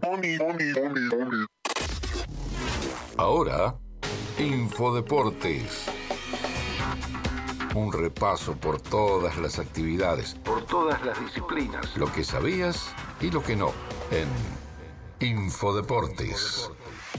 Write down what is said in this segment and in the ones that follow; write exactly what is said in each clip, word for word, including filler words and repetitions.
Ahora, Infodeportes. Un repaso por todas las actividades, por todas las disciplinas, lo que sabías y lo que no, en Infodeportes.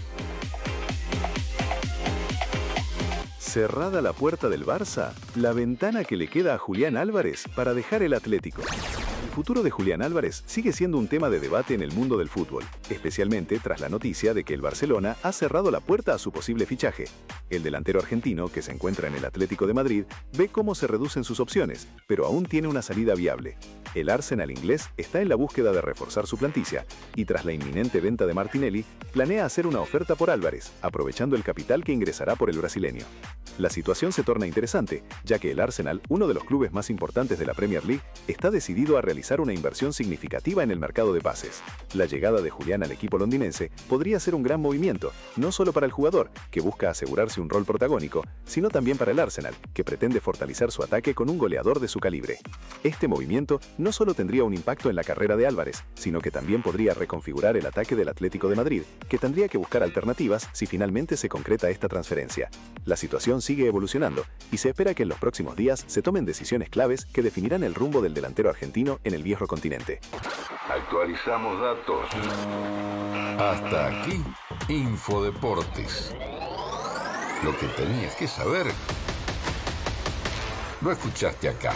Cerrada la puerta del Barça, la ventana que le queda a Julián Álvarez para dejar el Atlético. El futuro de Julián Álvarez sigue siendo un tema de debate en el mundo del fútbol, especialmente tras la noticia de que el Barcelona ha cerrado la puerta a su posible fichaje. El delantero argentino, que se encuentra en el Atlético de Madrid, ve cómo se reducen sus opciones, pero aún tiene una salida viable. El Arsenal inglés está en la búsqueda de reforzar su plantilla y tras la inminente venta de Martinelli, planea hacer una oferta por Álvarez, aprovechando el capital que ingresará por el brasileño. La situación se torna interesante, ya que el Arsenal, uno de los clubes más importantes de la Premier League, está decidido a realizar una inversión significativa en el mercado de pases. La llegada de Julián al equipo londinense podría ser un gran movimiento, no solo para el jugador, que busca asegurarse un rol protagónico, sino también para el Arsenal, que pretende fortalecer su ataque con un goleador de su calibre. Este movimiento no solo tendría un impacto en la carrera de Álvarez, sino que también podría reconfigurar el ataque del Atlético de Madrid, que tendría que buscar alternativas si finalmente se concreta esta transferencia. La situación sigue evolucionando y se espera que en los próximos días se tomen decisiones claves que definirán el rumbo del delantero argentino en el viejo continente. Actualizamos datos. Hasta aquí, Infodeportes. Lo que tenías que saber, lo escuchaste acá.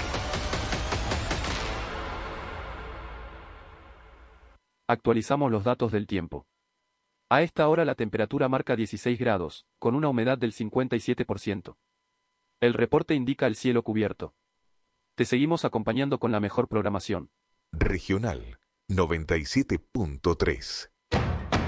Actualizamos los datos del tiempo. A esta hora la temperatura marca dieciséis grados, con una humedad del cincuenta y siete por ciento. El reporte indica el cielo cubierto. Te seguimos acompañando con la mejor programación. Regional noventa y siete punto tres.